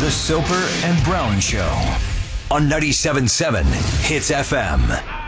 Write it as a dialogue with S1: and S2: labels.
S1: The Soper and Brown Show on 97.7 Hits FM.